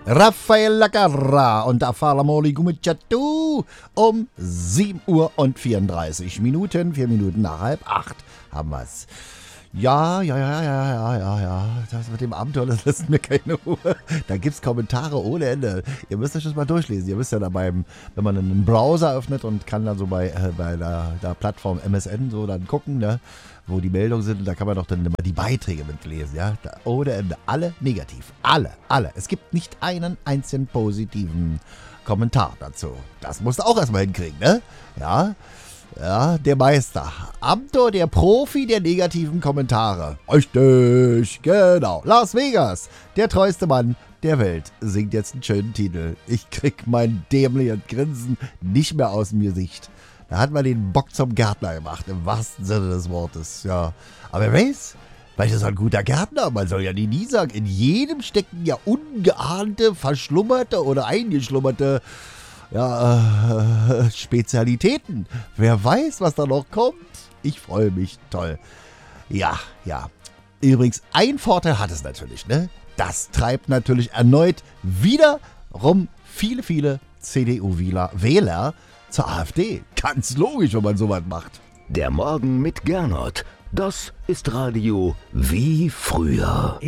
Raffaella Carrà und Affalamoli Gumicciatu um 7 Uhr und 34 Minuten, 4 Minuten nach 7:30 haben wir's. Ja. Das mit dem Abenteuer, das lässt mir keine Ruhe. Da gibt's Kommentare ohne Ende. Ihr müsst euch das mal durchlesen. Ihr müsst ja da wenn man einen Browser öffnet und kann dann so bei der Plattform MSN so dann gucken, ne, wo die Meldungen sind, da kann man doch dann immer die Beiträge mitlesen, ja. Da, ohne Ende. Alle negativ. Alle. Es gibt nicht einen einzigen positiven Kommentar dazu. Das musst du auch erstmal hinkriegen, ne? Ja, der Meister. Amtor, der Profi der negativen Kommentare. Richtig, genau. Las Vegas, der treueste Mann der Welt, singt jetzt einen schönen Titel. Ich krieg mein dämliches Grinsen nicht mehr aus dem Gesicht. Da hat man den Bock zum Gärtner gemacht, im wahrsten Sinne des Wortes. Ja, aber wer weiß, weil das ist ein guter Gärtner, man soll ja nie sagen, in jedem stecken ja ungeahnte, verschlummerte oder eingeschlummerte Spezialitäten. Wer weiß, was da noch kommt. Ich freue mich. Toll. Ja. Übrigens, ein Vorteil hat es natürlich, ne? Das treibt natürlich erneut wiederum viele CDU-Wähler zur AfD. Ganz logisch, wenn man sowas macht. Der Morgen mit Gernot. Das ist Radio wie früher.